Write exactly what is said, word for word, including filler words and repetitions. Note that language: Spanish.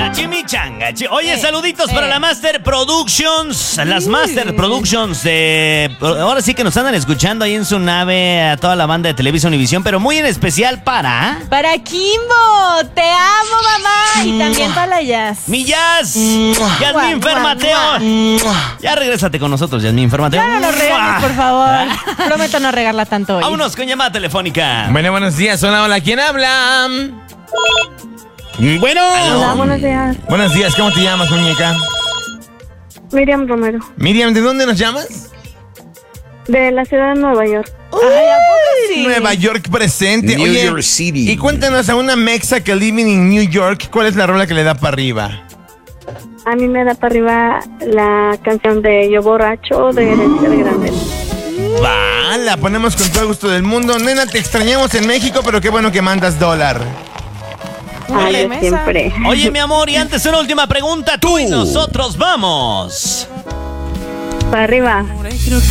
chimichanga. chi- Oye, Eh, saluditos eh. para la Master Productions. Las Master Productions de... Ahora sí que nos andan escuchando ahí en su nave a toda la banda de Televisa Univisión, pero muy en especial para... Para Kimbo, te amo, mamá. Y también para la Jazz. ¡Mi Jazz! Mua, ¡Yasmín mua, Fermateo! Ya regrésate con nosotros, Yasmín Fermateo. Ya no lo regañes, por favor. Prometo no regarla tanto hoy. Vámonos con llamada telefónica. Bueno, buenos días. Hola, hola. ¿Quién habla? Bueno. Hola, buenos días. Buenos días. ¿Cómo te llamas, muñeca? Miriam Romero, Miriam, ¿de dónde nos llamas? de la ciudad de Nueva York. Ay, ¿a poco sí? Nueva York presente. New Oye, York City. y cuéntanos a una mexa que living in New York, ¿cuál es la rola que le da para arriba? A mí me da para arriba la canción de Yo Borracho de Herencia de Grande. Va, la ponemos con todo el gusto del mundo. Nena, te extrañamos en México, pero qué bueno que mandas dólar. Ay, Oye, yo mesa. siempre. Oye, mi amor, y antes una última pregunta. Tú y nosotros vamos. Para arriba.